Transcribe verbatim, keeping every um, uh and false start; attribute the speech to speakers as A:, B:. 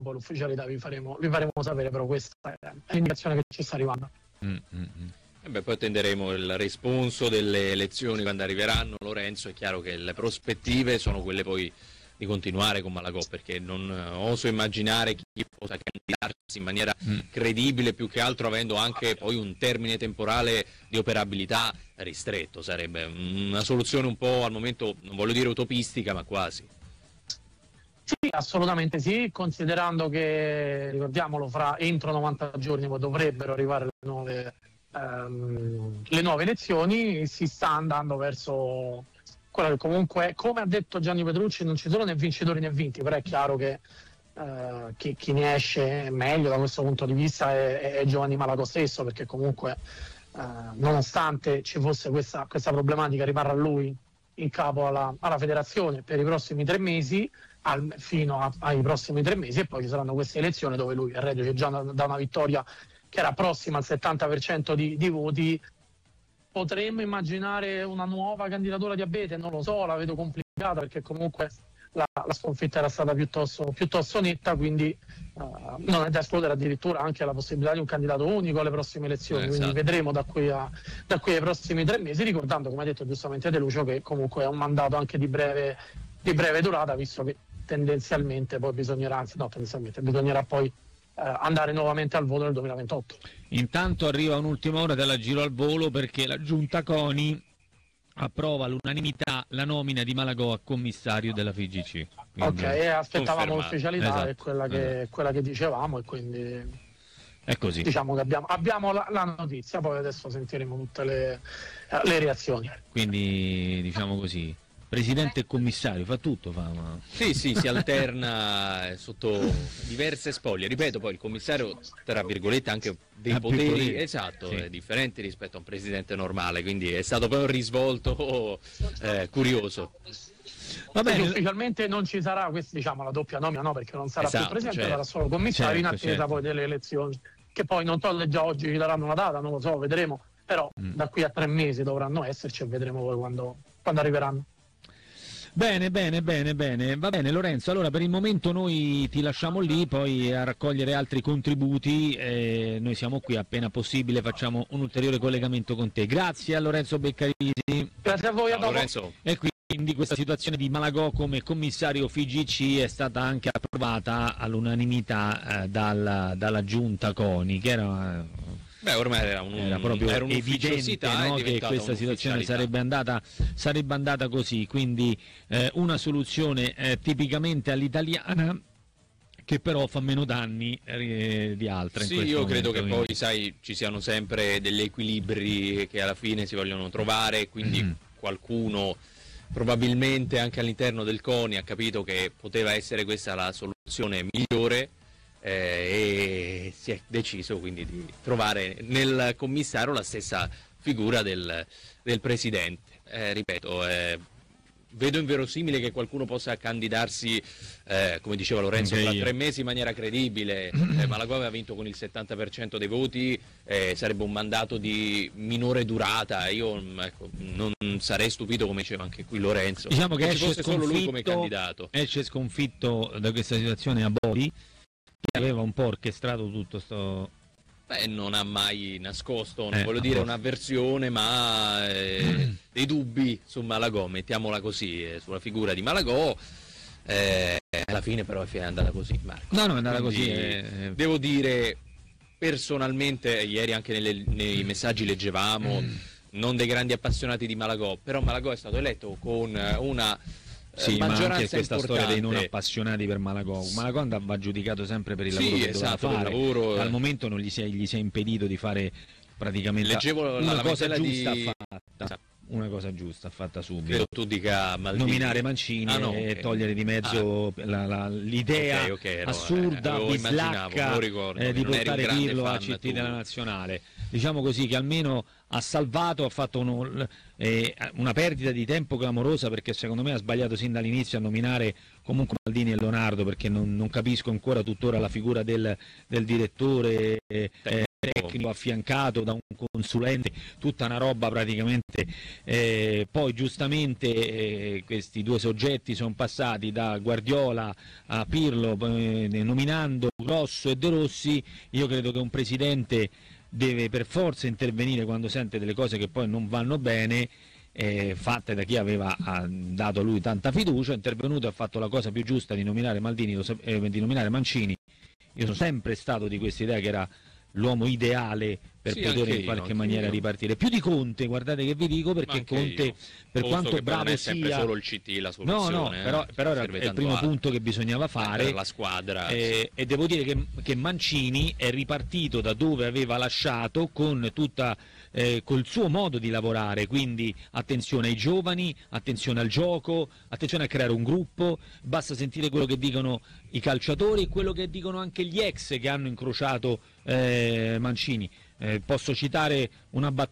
A: poi l'ufficialità vi faremo, vi faremo sapere, però questa è l'indicazione che ci sta arrivando.
B: Mm, mm, mm.
C: E beh, poi attenderemo il responso delle elezioni quando arriveranno, Lorenzo. È chiaro che le prospettive sono quelle poi di continuare con Malagò, perché non oso immaginare chi possa candidarsi in maniera mm. credibile, più che altro avendo anche poi un termine temporale di operabilità ristretto. Sarebbe una soluzione un po' al momento, non voglio dire utopistica, ma quasi.
A: Sì, assolutamente sì, considerando che, ricordiamolo, fra entro novanta giorni poi dovrebbero arrivare le nuove, ehm, le nuove elezioni, si sta andando verso quella che comunque, come ha detto Gianni Petrucci, non ci sono né vincitori né vinti, però è chiaro che eh, chi, chi ne esce meglio da questo punto di vista è, è Giovanni Malagò stesso, perché comunque eh, nonostante ci fosse questa, questa problematica, rimarrà lui in capo alla, alla federazione per i prossimi tre mesi, al, fino a, ai prossimi tre mesi, e poi ci saranno queste elezioni dove lui è reduce già da, da una vittoria che era prossima al settanta per cento di, di voti. Potremmo immaginare una nuova candidatura di Abete? Non lo so, la vedo complicata, perché comunque la, la sconfitta era stata piuttosto, piuttosto netta, quindi uh, non è da escludere addirittura anche la possibilità di un candidato unico alle prossime elezioni, eh, quindi esatto. Vedremo da qui, a, da qui ai prossimi tre mesi, ricordando, come ha detto giustamente De Lucio, che comunque è un mandato anche di breve, di breve durata, visto che tendenzialmente poi bisognerà, anzi no, tendenzialmente bisognerà poi eh, andare nuovamente al voto nel duemilaventotto.
B: Intanto arriva un'ultima ora della Giro al Volo, perché la giunta CONI approva all'unanimità la nomina di Malagò a commissario della F I G C.
A: Quindi, ok, e aspettavamo l'ufficialità,
B: esatto,
A: è quella che,
B: esatto.
A: quella che dicevamo, e quindi
B: è così.
A: Diciamo che abbiamo, abbiamo la, la notizia, poi adesso sentiremo tutte le, le reazioni.
B: Quindi diciamo così, presidente e commissario, fa tutto, fa ma...
C: Sì, sì, si alterna sotto diverse spoglie. Ripeto, poi il commissario, tra virgolette, anche dei
B: ha
C: poteri,
B: poteri,
C: esatto,
B: sì.
C: È differenti rispetto a un presidente normale, quindi è stato poi un risvolto eh, curioso.
A: Va bene, ufficialmente non ci sarà questa, diciamo, la doppia nomina, no, perché non sarà
C: esatto,
A: più presidente,
C: certo.
A: sarà solo commissario,
B: certo,
A: in attesa
B: certo.
A: poi delle elezioni, che poi non so se già oggi ci daranno una data, non lo so, vedremo, però mm. da qui a tre mesi dovranno esserci, e vedremo poi quando, quando arriveranno.
B: Bene, bene, bene, bene, va bene Lorenzo, allora per il momento noi ti lasciamo lì, poi a raccogliere altri contributi, eh, noi siamo qui, appena possibile facciamo un ulteriore collegamento con te. Grazie a Lorenzo Beccarisi.
A: Grazie a voi, a dopo.
C: Lorenzo.
B: E quindi questa situazione di Malagò come commissario F I G C è stata anche approvata all'unanimità eh, dalla, dalla giunta CONI, che era...
C: Beh, ormai era, un,
B: era proprio
C: era
B: evidente, no, che questa situazione sarebbe andata, sarebbe andata così, quindi eh, una soluzione eh, tipicamente all'italiana, che però fa meno danni eh, di altre.
C: Sì,
B: in
C: io
B: momento,
C: credo che
B: quindi.
C: poi, sai, ci siano sempre degli equilibri che alla fine si vogliono trovare, quindi mm. qualcuno probabilmente anche all'interno del CONI ha capito che poteva essere questa la soluzione migliore. Eh, e si è deciso quindi di trovare nel commissario la stessa figura del, del presidente. Eh, ripeto, eh, vedo inverosimile che qualcuno possa candidarsi, eh, come diceva Lorenzo, tra tre mesi in maniera credibile. eh, Malagò aveva vinto con il settanta per cento dei voti, eh, sarebbe un mandato di minore durata. Io ecco, non sarei stupito, come diceva anche qui Lorenzo,
B: diciamo che
C: ci fosse solo lui come candidato.
B: Esce sconfitto da questa situazione a Bodi, che aveva un po' orchestrato tutto sto...
C: Beh, non ha mai nascosto, non
B: eh,
C: voglio dire un'avversione, ma eh, dei dubbi su Malagò, mettiamola così, eh, sulla figura di Malagò. Eh, alla fine però è andata così, Marco.
B: No, no, è andata
C: Quindi,
B: così. Eh...
C: Devo dire, personalmente, ieri anche nelle, nei messaggi leggevamo, mm. non dei grandi appassionati di Malagò, però Malagò è stato eletto con una...
B: Sì, ma anche questa
C: importante.
B: Storia dei non appassionati per Malagò. Malagò andava giudicato sempre per il lavoro
C: sì,
B: che
C: esatto,
B: doveva fare.
C: Lavoro...
B: Al momento non gli si è, gli si è impedito di fare praticamente
C: Leggevo
B: una
C: la
B: cosa giusta
C: di...
B: fatta. Una cosa giusta fatta subito.
C: Credo tu dica Maldini.
B: Nominare Mancini ah, no, e okay. togliere di mezzo ah. la, la, l'idea okay, okay, no, assurda,
C: eh,
B: bislacca eh, di portare Pirlo a C T della nazionale. Diciamo così, che almeno ha salvato, ha fatto uno, eh, una perdita di tempo clamorosa, perché secondo me ha sbagliato sin dall'inizio a nominare comunque Maldini e Leonardo, perché non, non capisco ancora tuttora la figura del, del direttore eh, tecnico affiancato da un consulente, tutta una roba praticamente. Eh, poi giustamente eh, questi due soggetti sono passati da Guardiola a Pirlo, eh, nominando Grosso e De Rossi. Io credo che un presidente deve per forza intervenire quando sente delle cose che poi non vanno bene, eh, fatte da chi aveva ha dato a lui tanta fiducia. È intervenuto e ha fatto la cosa più giusta di nominare Maldini, lo, eh, di nominare Mancini. Io sono sempre stato di questa idea che era l'uomo ideale per
C: sì,
B: poter in
C: io,
B: qualche maniera
C: io.
B: ripartire. Più di Conte, guardate che vi dico, perché Conte,
C: io.
B: per
C: Posto
B: quanto
C: che
B: bravo
C: non è sempre
B: sia,
C: solo il C T la
B: no,
C: soluzione,
B: no, però,
C: eh.
B: però era
C: Serve
B: il primo
C: tanto
B: punto che bisognava fare
C: per la squadra,
B: eh,
C: sì.
B: E devo dire che, che Mancini è ripartito da dove aveva lasciato con tutta eh, col suo modo di lavorare, quindi attenzione ai giovani, attenzione al gioco, attenzione a creare un gruppo. Basta sentire quello che dicono i calciatori e quello che dicono anche gli ex che hanno incrociato eh, Mancini. Eh, posso citare una battuta